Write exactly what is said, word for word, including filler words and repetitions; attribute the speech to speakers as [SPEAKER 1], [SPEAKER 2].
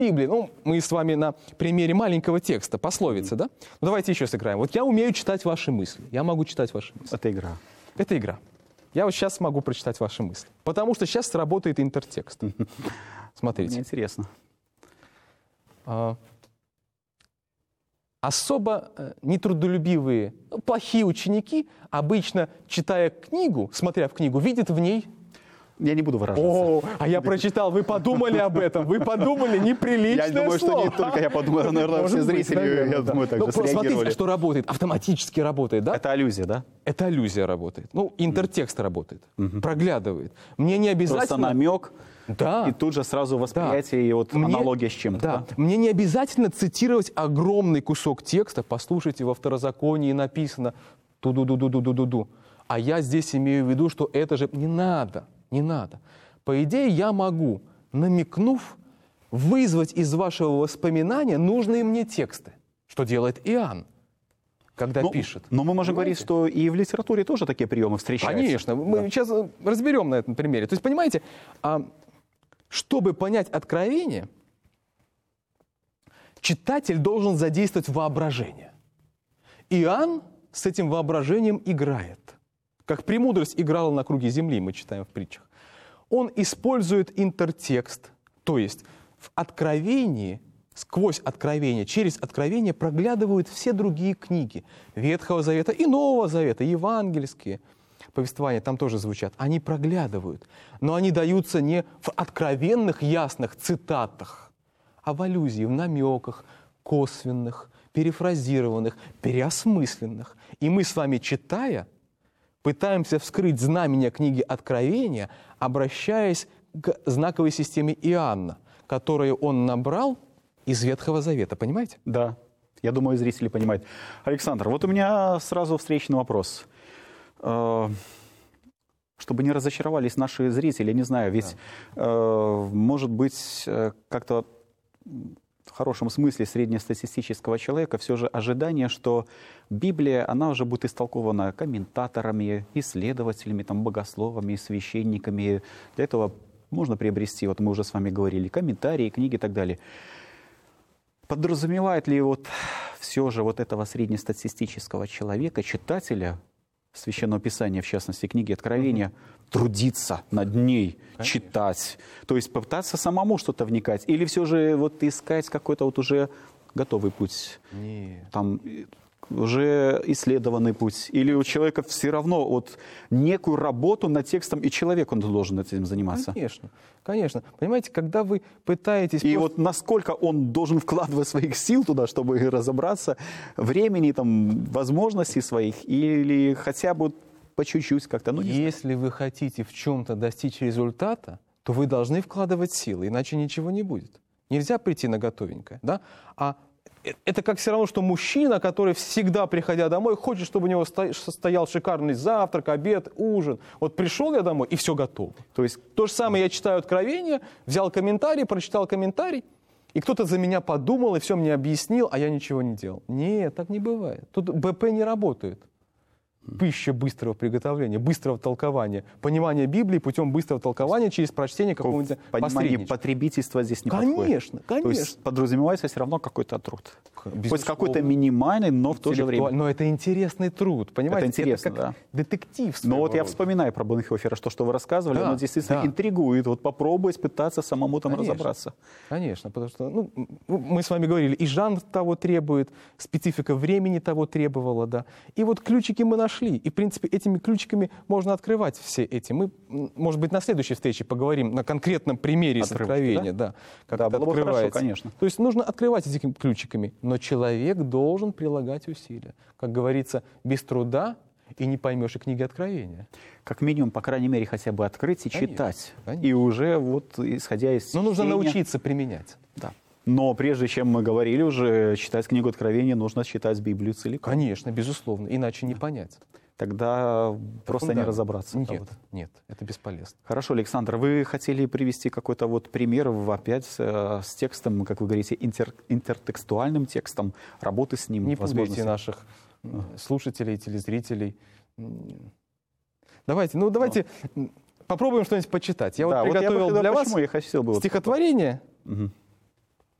[SPEAKER 1] Библии. Ну, мы с вами на примере маленького текста, пословицы, да? Ну, давайте еще сыграем. Вот я умею читать ваши мысли. Я могу читать ваши мысли.
[SPEAKER 2] Это игра.
[SPEAKER 1] Это игра. Я вот сейчас могу прочитать ваши мысли. Потому что сейчас сработает интертекст. Смотрите.
[SPEAKER 2] Мне интересно.
[SPEAKER 1] А, особо нетрудолюбивые, плохие ученики, обычно, читая книгу, смотря в книгу, видят в ней...
[SPEAKER 2] Я не буду выражаться.
[SPEAKER 1] О, а я прочитал, вы подумали об этом, вы подумали, неприличное
[SPEAKER 2] Я думаю,
[SPEAKER 1] слово.
[SPEAKER 2] что не только я подумал, наверное,
[SPEAKER 1] Может
[SPEAKER 2] все
[SPEAKER 1] быть,
[SPEAKER 2] зрители,
[SPEAKER 1] наверное,
[SPEAKER 2] я
[SPEAKER 1] да.
[SPEAKER 2] думаю, так
[SPEAKER 1] Ну,
[SPEAKER 2] же
[SPEAKER 1] смотрите,
[SPEAKER 2] среагировали.
[SPEAKER 1] что работает, автоматически работает, да?
[SPEAKER 2] Это аллюзия, да?
[SPEAKER 1] Это аллюзия работает. Ну, интертекст работает, проглядывает. Мне не
[SPEAKER 2] Просто
[SPEAKER 1] обязательно...
[SPEAKER 2] намек,
[SPEAKER 1] Да.
[SPEAKER 2] и тут же сразу восприятие и вот
[SPEAKER 1] Мне-
[SPEAKER 2] аналогия с чем-то.
[SPEAKER 1] Да. Мне не обязательно цитировать огромный кусок текста. Послушайте, во Второзаконии написано ту-ду-ду-ду-ду-ду-ду. А я здесь имею в виду, что это же не надо, не надо. По идее, я могу, намекнув, вызвать из вашего воспоминания нужные мне тексты, что делает Иоанн, когда
[SPEAKER 2] Ну,
[SPEAKER 1] пишет.
[SPEAKER 2] но мы можем говорить,
[SPEAKER 1] Понимаете?
[SPEAKER 2] что и в литературе тоже такие приемы встречаются.
[SPEAKER 1] Конечно. Мы сейчас разберем на этом примере. То есть, понимаете, а, чтобы понять откровение, читатель должен задействовать воображение. Иоанн с этим воображением играет. Как премудрость играла на круге земли, мы читаем в притчах. Он использует интертекст, то есть в откровении, сквозь откровение, через откровение проглядывают все другие книги Ветхого Завета и Нового Завета, евангельские повествования там тоже звучат. Они проглядывают, но они даются не в откровенных, ясных цитатах, а в аллюзии, в намеках, косвенных, перефразированных, переосмысленных. И мы с вами, читая, пытаемся вскрыть знамения книги Откровения, обращаясь к знаковой системе Иоанна, которую он набрал из Ветхого Завета. Понимаете?
[SPEAKER 2] Да, я думаю, зрители понимают. Александр, вот у меня сразу встречный вопрос. Э, Чтобы не разочаровались наши зрители, я не знаю, ведь,
[SPEAKER 1] Да.
[SPEAKER 2] э, может быть, э, как-то в хорошем смысле среднестатистического человека все же ожидание, что Библия, она уже будет истолкована комментаторами, исследователями, там, богословами, священниками. Для этого можно приобрести, вот мы уже с вами говорили, комментарии, книги и так далее. Подразумевает ли вот все же вот этого среднестатистического человека, читателя Священного Писания, в частности, книги Откровения, mm-hmm. трудиться над ней, Конечно. читать, то есть попытаться самому что-то вникать, или все же вот искать какой-то вот уже готовый путь,
[SPEAKER 1] Нет.
[SPEAKER 2] там уже исследованный путь, или у человека все равно вот некую работу над текстом, и человек он должен этим заниматься?
[SPEAKER 1] Конечно, конечно. Понимаете, когда вы пытаетесь...
[SPEAKER 2] И
[SPEAKER 1] просто...
[SPEAKER 2] вот насколько он должен вкладывать своих сил туда, чтобы разобраться, времени, там, возможностей своих, или хотя бы по чуть-чуть как-то, ну, не знаю.
[SPEAKER 1] Если вы хотите в чем-то достичь результата, то вы должны вкладывать силы, иначе ничего не будет. Нельзя прийти на готовенькое, да? А это как все равно, что мужчина, который всегда, приходя домой, хочет, чтобы у него стоял шикарный завтрак, обед, ужин. Вот пришел я домой, и все готово. То есть то же самое я читаю Откровение, взял комментарий, прочитал комментарий, и кто-то за меня подумал и все мне объяснил, а я ничего не делал. Нет, так не бывает. Тут БП не работает. Пища быстрого приготовления, быстрого толкования, понимание Библии путем быстрого толкования через прочтение какого-нибудь
[SPEAKER 2] понимание потребительства здесь не
[SPEAKER 1] конечно,
[SPEAKER 2] подходит.
[SPEAKER 1] Конечно, конечно.
[SPEAKER 2] То есть подразумевается все равно какой-то труд.
[SPEAKER 1] Безусловно.
[SPEAKER 2] Пусть какой-то минимальный, но в то же время.
[SPEAKER 1] Но это интересный труд, понимаете?
[SPEAKER 2] Это интересно,
[SPEAKER 1] это как
[SPEAKER 2] да.
[SPEAKER 1] детектив.
[SPEAKER 2] Но вот я
[SPEAKER 1] рода.
[SPEAKER 2] вспоминаю про Бонхофера, что, что вы рассказывали,
[SPEAKER 1] Да,
[SPEAKER 2] оно действительно
[SPEAKER 1] да.
[SPEAKER 2] интригует. Вот попробовать пытаться самому там
[SPEAKER 1] Конечно,
[SPEAKER 2] разобраться.
[SPEAKER 1] Конечно, потому что ну, мы с вами говорили, и жанр того требует, специфика времени того требовала, да. И вот ключики мы нашли. И, в принципе, этими ключиками можно открывать все эти. Мы, может быть, на следующей встрече поговорим на конкретном примере из Откровения, да, как
[SPEAKER 2] да,
[SPEAKER 1] это
[SPEAKER 2] было бы хорошо,
[SPEAKER 1] открывается.
[SPEAKER 2] конечно.
[SPEAKER 1] То есть нужно открывать этими ключиками, но человек должен прилагать усилия. Как говорится, без труда и не поймешь и книги Откровения.
[SPEAKER 2] Как минимум, по крайней мере, хотя бы открыть и
[SPEAKER 1] Конечно,
[SPEAKER 2] читать.
[SPEAKER 1] конечно.
[SPEAKER 2] И уже вот исходя из
[SPEAKER 1] Но нужно
[SPEAKER 2] чтения-
[SPEAKER 1] научиться применять.
[SPEAKER 2] Да. Но прежде чем мы говорили уже, читать книгу Откровения, нужно читать Библию целиком.
[SPEAKER 1] Конечно, безусловно, иначе не понять.
[SPEAKER 2] Тогда просто не
[SPEAKER 1] Да.
[SPEAKER 2] разобраться.
[SPEAKER 1] Нет,
[SPEAKER 2] правда.
[SPEAKER 1] нет, это бесполезно.
[SPEAKER 2] Хорошо, Александр, вы хотели привести какой-то вот пример опять э, с текстом, как вы говорите, интер- интертекстуальным текстом, работы с ним,
[SPEAKER 1] Не пугайте
[SPEAKER 2] возможности.
[SPEAKER 1] наших м, слушателей, телезрителей. М, Давайте, ну давайте м, попробуем что-нибудь почитать. Я
[SPEAKER 2] Да,
[SPEAKER 1] вот
[SPEAKER 2] вот я бы
[SPEAKER 1] приготовил
[SPEAKER 2] хотел-
[SPEAKER 1] для вас
[SPEAKER 2] почему я хотел бы вот-
[SPEAKER 1] стихотворение.
[SPEAKER 2] Мгм.